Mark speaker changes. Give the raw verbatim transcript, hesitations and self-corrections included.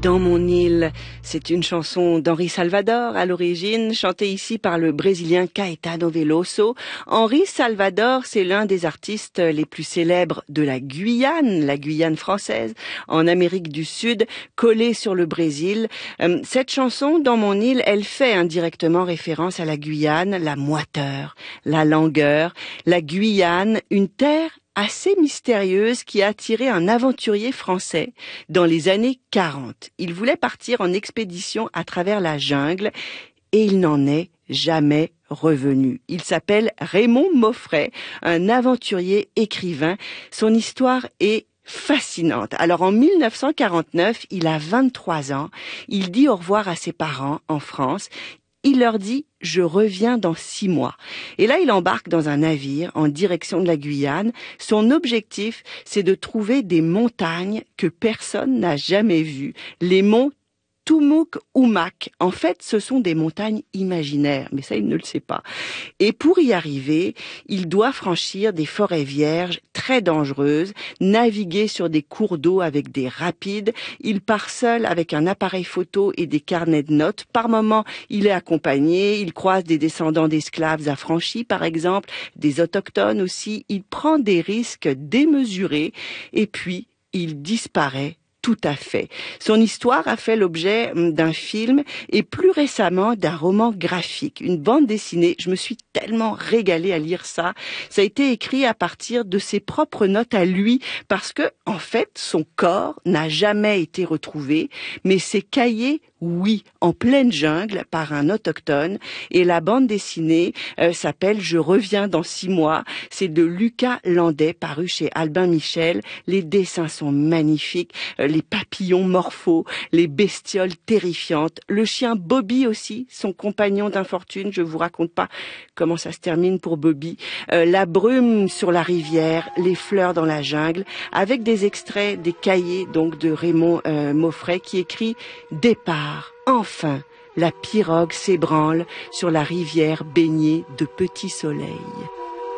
Speaker 1: Dans mon île, c'est une chanson d'Henri Salvador à l'origine, chantée ici par le Brésilien Caetano Veloso. Henri Salvador, c'est l'un des artistes les plus célèbres de la Guyane, la Guyane française, en Amérique du Sud, collée sur le Brésil. Cette chanson, Dans mon île, elle fait indirectement référence à la Guyane, la moiteur, la langueur, la Guyane, une terre assez mystérieuse qui a attiré un aventurier français dans les années quarante. Il voulait partir en expédition à travers la jungle et il n'en est jamais revenu. Il s'appelle Raymond Moffret, un aventurier écrivain. Son histoire est fascinante. Alors en mille neuf cent quarante-neuf, il a vingt-trois ans. Il dit au revoir à ses parents en France. Il leur dit « Je reviens dans six mois ». Et là, il embarque dans un navire en direction de la Guyane. Son objectif, c'est de trouver des montagnes que personne n'a jamais vues. Les monts Tumouk Oumak. En fait, ce sont des montagnes imaginaires, mais ça, il ne le sait pas. Et pour y arriver, il doit franchir des forêts vierges très dangereuses, naviguer sur des cours d'eau avec des rapides. Il part seul avec un appareil photo et des carnets de notes. Par moments, il est accompagné. Il croise des descendants d'esclaves affranchis, par exemple, des autochtones aussi. Il prend des risques démesurés et puis il disparaît. Tout à fait. Son histoire a fait l'objet d'un film et plus récemment d'un roman graphique, une bande dessinée. Je me suis tellement régalée à lire ça. Ça a été écrit à partir de ses propres notes à lui parce que, en fait, son corps n'a jamais été retrouvé, mais ses cahiers, oui, en pleine jungle par un autochtone. Et la bande dessinée euh, s'appelle « Je reviens dans six mois ». C'est de Lucas Landais, paru chez Albin Michel. Les dessins sont magnifiques. Euh, les papillons morphos, les bestioles terrifiantes. Le chien Bobby aussi, son compagnon d'infortune. Je vous raconte pas comment ça se termine pour Bobby. Euh, la brume sur la rivière, les fleurs dans la jungle, avec des extraits des cahiers donc de Raymond euh, Moffret qui écrit « Départ ». Enfin, la pirogue s'ébranle sur la rivière baignée de petits soleils.